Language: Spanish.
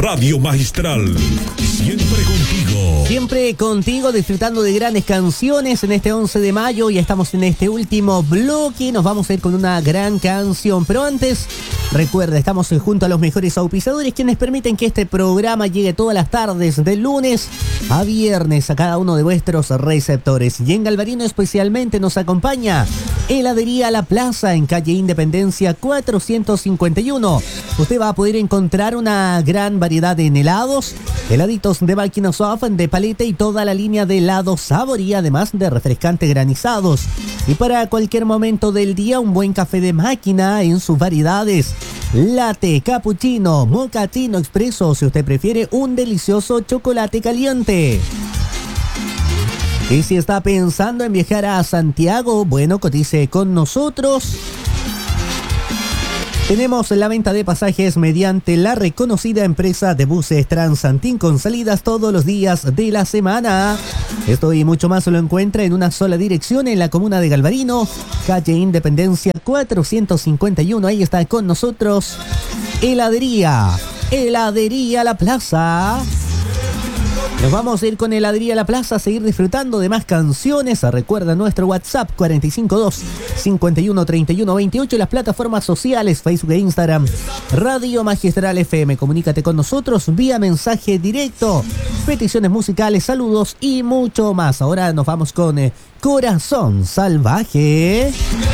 Radio Magistral, siempre contigo. Siempre contigo, disfrutando de grandes canciones en este 11 de mayo. Ya estamos en este último bloque. Nos vamos a ir con una gran canción. Pero antes, recuerda, estamos junto a los mejores auspiciadores, quienes permiten que este programa llegue todas las tardes, de lunes a viernes, a cada uno de vuestros receptores. Y en Galvarino especialmente nos acompaña Heladería La Plaza, en calle Independencia 451. Usted va a poder encontrar una gran variedad de helados, heladitos de máquina soft, de paleta y toda la línea de helados Saborí, además de refrescantes granizados. Y para cualquier momento del día, un buen café de máquina en sus variedades: latte, cappuccino, mocatino expreso, si usted prefiere un delicioso chocolate caliente. Y si está pensando en viajar a Santiago, bueno, cotice con nosotros. Tenemos la venta de pasajes mediante la reconocida empresa de buses Transantín, con salidas todos los días de la semana. Esto y mucho más se lo encuentra en una sola dirección, en la comuna de Galvarino, calle Independencia 451. Ahí está con nosotros Heladería La Plaza. Nos vamos a ir con Heladería La Plaza a seguir disfrutando de más canciones. Recuerda nuestro WhatsApp 452-513128, las plataformas sociales Facebook e Instagram Radio Magistral FM. Comunícate con nosotros vía mensaje directo, peticiones musicales, saludos y mucho más. Ahora nos vamos con Corazón Salvaje.